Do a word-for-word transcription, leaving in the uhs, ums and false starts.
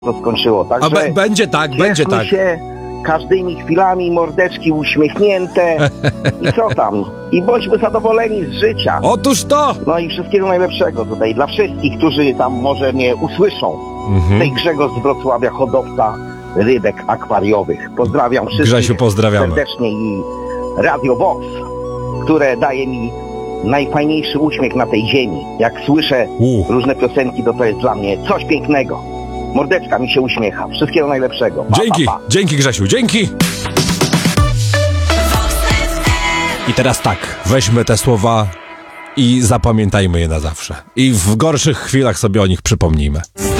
to skończyło. Także A be- będzie tak, będzie tak. się każdymi chwilami, mordeczki uśmiechnięte i co tam? I bądźmy zadowoleni z życia. Otóż to! No i wszystkiego najlepszego tutaj dla wszystkich, którzy tam może mnie usłyszą. Mhm. Tej Grzegorz z Wrocławia, hodowca rybek akwariowych. Pozdrawiam wszystkich Grzesiu, pozdrawiamy. serdecznie i Radio Box, które daje mi najfajniejszy uśmiech na tej ziemi. Jak słyszę U. różne piosenki, to to jest dla mnie coś pięknego. Mordeczka mi się uśmiecha. Wszystkiego najlepszego. Pa, Dzięki, pa, pa. dzięki Grzesiu, dzięki! I teraz tak, weźmy te słowa i zapamiętajmy je na zawsze. I w gorszych chwilach sobie o nich przypomnijmy.